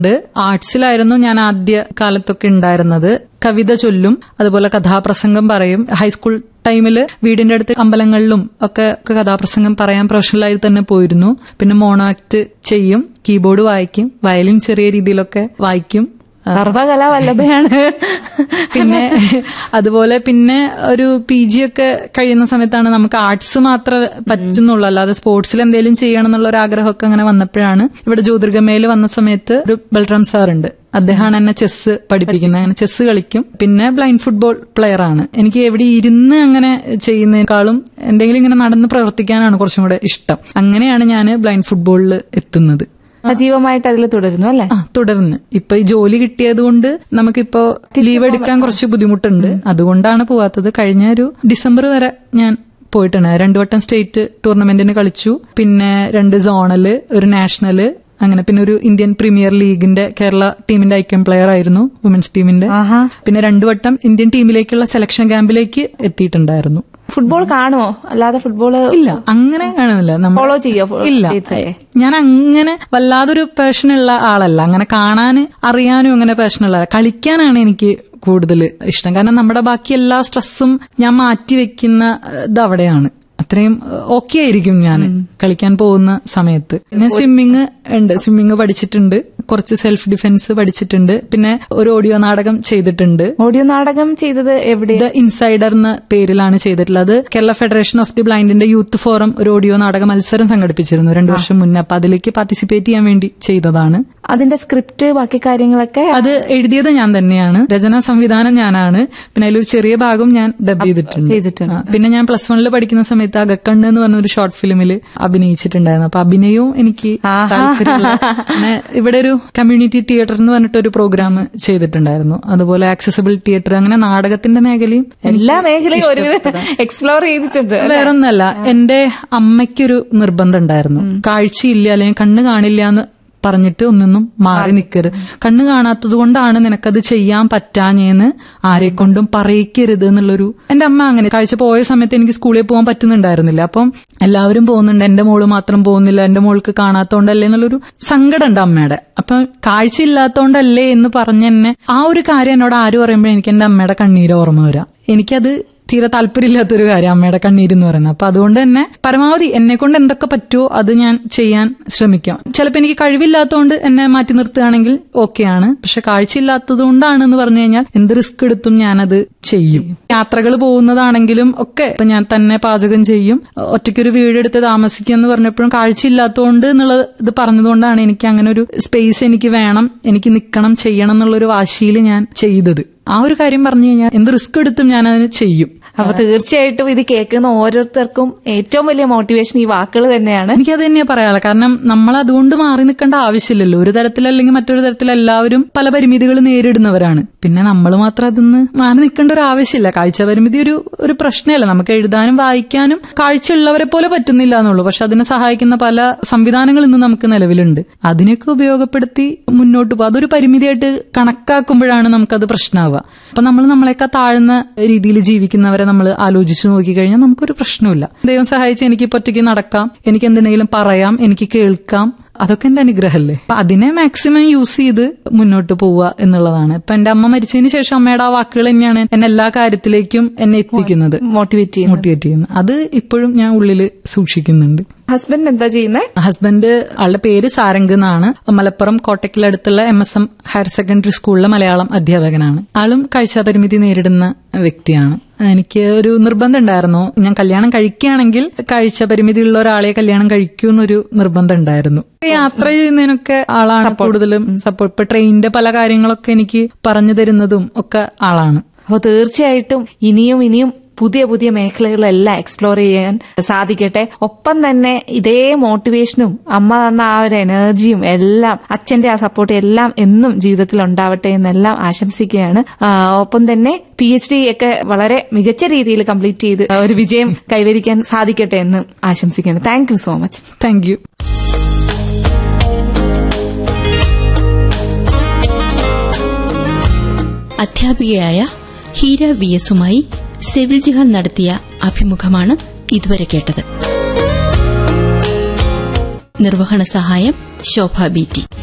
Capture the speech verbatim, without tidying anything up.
ആർട്സിലായിരുന്നു ഞാൻ ആദ്യ കാലത്തൊക്കെ ഉണ്ടായിരുന്നത്. കവിത ചൊല്ലും, അതുപോലെ കഥാപ്രസംഗം പറയും. ഹൈസ്കൂൾ ടൈമില് വീടിന്റെ അടുത്ത് അമ്പലങ്ങളിലും ഒക്കെ കഥാപ്രസംഗം പറയാൻ പ്രൊഫഷണലായി തന്നെ പോയിരുന്നു. പിന്നെ മോണോ ആക്ട് ചെയ്യും, കീബോർഡ് വായിക്കും, വയലിൻ ചെറിയ രീതിയിലൊക്കെ വായിക്കും. സർവകലാവല്ലഭയാണ്. പിന്നെ അതുപോലെ പിന്നെ ഒരു പി ജി ഒക്കെ കഴിയുന്ന സമയത്താണ് നമുക്ക് ആർട്സ് മാത്രമേ പറ്റുന്നുള്ളൂ, അല്ലാതെ സ്പോർട്സിൽ എന്തെങ്കിലും ചെയ്യണം എന്നുള്ള ഒരു ആഗ്രഹമൊക്കെ അങ്ങനെ വന്നപ്പോഴാണ് ഇവിടെ ജ്യോതിർഗമയിൽ വന്ന സമയത്ത് ഒരു ബൽറാം സാറുണ്ട്, അദ്ദേഹമാണ് എന്നെ ചെസ് പഠിപ്പിക്കുന്നത്. അങ്ങനെ ചെസ് കളിക്കും. പിന്നെ ബ്ലൈൻഡ് ഫുട്ബോൾ പ്ലെയർ ആണ്. എനിക്ക് എവിടെ ഇരുന്ന് അങ്ങനെ ചെയ്യുന്നതിനേക്കാളും എന്തെങ്കിലും ഇങ്ങനെ നടന്ന് പ്രവർത്തിക്കാനാണ് കുറച്ചും കൂടെ ഇഷ്ടം. അങ്ങനെയാണ് ഞാൻ ബ്ലൈൻഡ് ഫുട്ബോളിൽ എത്തുന്നത്. സജീവമായിട്ട് അതിൽ തുടരുന്നു അല്ലെ? ആ, തുടർന്ന് ഇപ്പൊ ഈ ജോലി കിട്ടിയത് കൊണ്ട് നമുക്കിപ്പോ ലീവ് എടുക്കാൻ കുറച്ച് ബുദ്ധിമുട്ടുണ്ട്. അതുകൊണ്ടാണ് പോവാത്തത്. കഴിഞ്ഞ ഒരു ഡിസംബർ വരെ ഞാൻ പോയിട്ടുണ്ട്. രണ്ടു വട്ടം സ്റ്റേറ്റ് ടൂർണമെന്റിന് കളിച്ചു, പിന്നെ രണ്ട് സോണല്, ഒരു നാഷണല്, അങ്ങനെ പിന്നെ ഒരു ഇന്ത്യൻ പ്രീമിയർ ലീഗിന്റെ കേരള ടീമിന്റെ ഐക്കൺ പ്ലെയർ ആയിരുന്നു, വുമൻസ് ടീമിന്റെ. പിന്നെ രണ്ടു വട്ടം ഇന്ത്യൻ ടീമിലേക്കുള്ള സെലക്ഷൻ ക്യാമ്പിലേക്ക് എത്തിയിട്ടുണ്ടായിരുന്നു. ഫുട്ബോൾ കാണുമോ? അല്ലാതെ ഫുട്ബോൾ ഇല്ല, അങ്ങനെ കാണുന്നില്ല. ഫോളോ ചെയ്യോ? ഇല്ല, ഞാൻ അങ്ങനെ വല്ലാതൊരു പാഷനുള്ള ആളല്ല. അങ്ങനെ കാണാനും അറിയാനും അങ്ങനെ പാഷനുള്ള, കളിക്കാനാണ് എനിക്ക് കൂടുതൽ ഇഷ്ടം. കാരണം നമ്മുടെ ബാക്കി എല്ലാ സ്ട്രെസ്സും ഞാൻ മാറ്റി വെക്കുന്ന ഇത് അവിടെയാണ്. അത്രയും ഓക്കെ ആയിരിക്കും ഞാൻ കളിക്കാൻ പോകുന്ന സമയത്ത്. പിന്നെ സ്വിമ്മിങ് ഉണ്ട്, സ്വിമ്മിങ് പഠിച്ചിട്ടുണ്ട്, കുറച്ച് സെൽഫ് ഡിഫെൻസ് പഠിച്ചിട്ടുണ്ട്. പിന്നെ ഒരു ഓഡിയോ നാടകം ചെയ്തിട്ടുണ്ട്. ഓഡിയോ നാടകം ചെയ്തത് എവിടെ? ദ ഇൻസൈഡർ എന്ന പേരിലാണ് ചെയ്തിട്ടുള്ളത്. Kerala federation of the ബ്ലൈൻഡിന്റെ youth forum ഒരു ഓഡിയോ നാടക മത്സരം സംഘടിപ്പിച്ചിരുന്നു രണ്ടു വർഷം മുന്നേ. അപ്പൊ അതിലേക്ക് പാർട്ടിസിപ്പേറ്റ് ചെയ്യാൻ വേണ്ടി ചെയ്തതാണ്. അതിന്റെ സ്ക്രിപ്റ്റ് ബാക്കി കാര്യങ്ങളൊക്കെ അത് എഴുതിയത് ഞാൻ തന്നെയാണ്, രചനാ സംവിധാനം ഞാനാണ്. പിന്നെ അതിലൊരു ചെറിയ ഭാഗം ഞാൻ ഡബ് ചെയ്തിട്ടുണ്ട്. പിന്നെ ഞാൻ പ്ലസ് വണ്ണിൽ പഠിക്കുന്ന സമയത്ത് അകക്കണ്ണ് എന്ന് പറഞ്ഞ ഒരു ഷോർട്ട് ഫിലിമിൽ അഭിനയിച്ചിട്ടുണ്ടായിരുന്നു. അപ്പൊ അഭിനയവും എനിക്ക് താല്പര്യമുള്ള. പിന്നെ ഇവിടെ ഒരു കമ്മ്യൂണിറ്റി തിയേറ്റർ എന്ന് പറഞ്ഞിട്ട് ഒരു പ്രോഗ്രാം ചെയ്തിട്ടുണ്ടായിരുന്നു. അതുപോലെ ആക്സസിബിൾ തിയേറ്റർ, അങ്ങനെ നാടകത്തിന്റെ മേഖലയും എല്ലാ മേഖലയും ഒരുവിധം എക്സ്പ്ലോർ ചെയ്തിട്ടുണ്ട്. വേറൊന്നല്ല, എന്റെ അമ്മയ്ക്കൊരു നിർബന്ധം ഉണ്ടായിരുന്നു, കാഴ്ചയില്ല അല്ലെങ്കിൽ കണ്ണ് കാണില്ല എന്ന് പറഞ്ഞിട്ട് ഒന്നൊന്നും മാറി നിൽക്കരുത്. കണ്ണ് കാണാത്തത് കൊണ്ടാണ് നിനക്കത് ചെയ്യാൻ പറ്റാഞ്ഞെന്ന് ആരെക്കൊണ്ടും പറയിക്കരുത് എന്നുള്ളൊരു. എന്റെ അമ്മ അങ്ങനെ കാഴ്ച പോയ സമയത്ത് എനിക്ക് സ്കൂളിൽ പോകാൻ പറ്റുന്നുണ്ടായിരുന്നില്ല. അപ്പം എല്ലാവരും പോകുന്നുണ്ട്, എന്റെ മോള് മാത്രം പോകുന്നില്ല, എന്റെ മോൾക്ക് കാണാത്തോണ്ടല്ലേ എന്നുള്ളൊരു സങ്കടം ഉണ്ട് അമ്മയുടെ. അപ്പൊ കാഴ്ചയില്ലാത്തോണ്ടല്ലേ എന്ന് പറഞ്ഞെന്നെ ആ ഒരു കാര്യം എന്നോട് ആര് പറയുമ്പോഴേ എനിക്ക് എന്റെ അമ്മയുടെ കണ്ണീര് ഓർമ്മ വരാം. എനിക്കത് തീരെ താല്പര്യമില്ലാത്തൊരു കാര്യം അമ്മയുടെ കണ്ണീരെന്ന് പറയുന്നത്. അപ്പൊ അതുകൊണ്ട് തന്നെ പരമാവധി എന്നെ കൊണ്ട് എന്തൊക്കെ പറ്റുമോ അത് ഞാൻ ചെയ്യാൻ ശ്രമിക്കാം. ചിലപ്പോൾ എനിക്ക് കഴിവില്ലാത്തതുകൊണ്ട് എന്നെ മാറ്റി നിർത്തുകയാണെങ്കിൽ ഓക്കെയാണ്. പക്ഷെ കാഴ്ചയില്ലാത്തത് കൊണ്ടാണെന്ന് പറഞ്ഞു കഴിഞ്ഞാൽ എന്ത് റിസ്ക് എടുത്തും ഞാനത് ചെയ്യും. യാത്രകൾ പോകുന്നതാണെങ്കിലും ഒക്കെ ഇപ്പൊ ഞാൻ തന്നെ പാചകം ചെയ്യും. ഒറ്റയ്ക്കൊരു വീടെടുത്ത് താമസിക്കുക എന്ന് പറഞ്ഞപ്പോഴും കാഴ്ചയില്ലാത്തതുകൊണ്ട് എന്നുള്ളത് ഇത് പറഞ്ഞതുകൊണ്ടാണ് എനിക്ക് അങ്ങനെ ഒരു സ്പേസ് എനിക്ക് വേണം, എനിക്ക് നിൽക്കണം, ചെയ്യണം എന്നുള്ളൊരു വാശിയിൽ ഞാൻ ചെയ്തത്. ആ ഒരു കാര്യം പറഞ്ഞു കഴിഞ്ഞാൽ എന്ത് റിസ്ക് എടുത്തും ഞാൻ അതിന് ചെയ്യും. അപ്പൊ തീർച്ചയായിട്ടും ഇത് കേൾക്കുന്ന ഓരോരുത്തർക്കും ഏറ്റവും വലിയ മോട്ടിവേഷൻ ഈ വാക്കുകൾ തന്നെയാണ്. എനിക്കത് തന്നെയാ പറയാനുള്ളത്. കാരണം നമ്മൾ അതുകൊണ്ട് മാറി നിൽക്കേണ്ട ആവശ്യമില്ലല്ലോ. ഒരു തരത്തിലല്ലെങ്കിൽ മറ്റൊരു തരത്തിൽ എല്ലാവരും പല പരിമിതികൾ നേരിടുന്നവരാണ്. പിന്നെ നമ്മൾ മാത്രം അതിന്ന് മാറി നിൽക്കേണ്ട ഒരു ആവശ്യമില്ല. കാഴ്ച പരിമിതി ഒരു ഒരു പ്രശ്നമല്ല. നമുക്ക് എഴുതാനും വായിക്കാനും കാഴ്ചയുള്ളവരെ പോലെ പറ്റുന്നില്ല എന്നുള്ളൂ. പക്ഷെ അതിനെ സഹായിക്കുന്ന പല സംവിധാനങ്ങൾ ഇന്ന് നമുക്ക് നിലവിലുണ്ട്. അതിനൊക്കെ ഉപയോഗപ്പെടുത്തി മുന്നോട്ട് പോകും. അതൊരു പരിമിതിയായിട്ട് കണക്കാക്കുമ്പോഴാണ് നമുക്കത് പ്രശ്നമാവുക. അപ്പൊ നമ്മൾ നമ്മളെക്കാൾ താഴ്ന്ന രീതിയിൽ ജീവിക്കുന്നവരെ നമ്മൾ ആലോചിച്ചു നോക്കിക്കഴിഞ്ഞാൽ നമുക്കൊരു പ്രശ്നമില്ല. ദൈവം സഹായിച്ച് എനിക്ക് ഇപ്പൊ ഒറ്റയ്ക്ക് നടക്കാം, എനിക്ക് എന്തെങ്കിലും പറയാം, എനിക്ക് കേൾക്കാം, അതൊക്കെ എന്റെ അനുഗ്രഹമല്ലേ. അപ്പൊ അതിനെ മാക്സിമം യൂസ് ചെയ്ത് മുന്നോട്ട് പോവുക എന്നുള്ളതാണ്. ഇപ്പൊ എന്റെ അമ്മ മരിച്ചതിന് ശേഷം അമ്മയുടെ ആ വാക്കുകൾ തന്നെയാണ് എന്നെ എല്ലാ കാര്യത്തിലേക്കും എന്നെ എത്തിക്കുന്നത്, മോട്ടിവേറ്റ് മോട്ടിവേറ്റ് ചെയ്യുന്നത്. അത് ഇപ്പോഴും ഞാൻ ഉള്ളിൽ സൂക്ഷിക്കുന്നുണ്ട്. ഹസ്ബൻഡ് എന്താ ചെയ്യുന്നത്? ഹസ്ബൻഡ് ആളുടെ പേര് സാരംഗ് എന്നാണ്. Malappuram കോട്ടയ്ക്കലടുത്തുള്ള M S M higher secondary സ്കൂളിലെ മലയാളം അധ്യാപകനാണ്. ആളും കാഴ്ചാപരിമിതി നേരിടുന്ന വ്യക്തിയാണ്. എനിക്ക് ഒരു നിർബന്ധം ഉണ്ടായിരുന്നു, ഞാൻ കല്യാണം കഴിക്കുകയാണെങ്കിൽ കാഴ്ചപരിമിതി ഉള്ള ഒരാളെ കല്യാണം കഴിക്കൂ എന്നൊരു നിർബന്ധം ഉണ്ടായിരുന്നു. യാത്ര ചെയ്യുന്നതിനൊക്കെ ആളാണ് കൂടുതലും സപ്പോർട്ട്. ഇപ്പൊ ട്രെയിനിന്റെ പല കാര്യങ്ങളൊക്കെ എനിക്ക് പറഞ്ഞു തരുന്നതും ഒക്കെ ആളാണ്. അപ്പൊ തീർച്ചയായിട്ടും ഇനിയും ഇനിയും പുതിയ പുതിയ മേഖലകളെല്ലാം എക്സ്പ്ലോർ ചെയ്യാൻ സാധിക്കട്ടെ. ഒപ്പം തന്നെ ഇതേ മോട്ടിവേഷനും അമ്മ തന്ന ആ ഒരു എനർജിയും എല്ലാം, അച്ഛന്റെ ആ സപ്പോർട്ട് എല്ലാം എന്നും ജീവിതത്തിൽ ഉണ്ടാവട്ടെ എന്നെല്ലാം ആശംസിക്കുകയാണ്. ഒപ്പം തന്നെ പി എച്ച് ഡി ഒക്കെ വളരെ മികച്ച രീതിയിൽ കംപ്ലീറ്റ് ചെയ്ത് ഒരു വിജയം കൈവരിക്കാൻ സാധിക്കട്ടെ എന്ന് ആശംസിക്കുകയാണ്. Thank you so much. Thank you. അധ്യാപികയായ ഹീര വി എസുമായി സെവിൽ ജിഹാൻ നടത്തിയ അഭിമുഖമാണ് ഇതുവരെ കേട്ടത്. നിർവഹണ സഹായം ശോഭ ബി ടി.